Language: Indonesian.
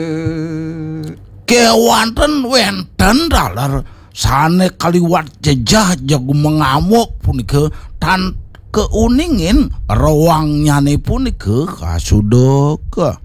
kewanten wenten dalar sane kaliwat jejah jago mengamuk punika tan keuningin rawangnyane punika kasudok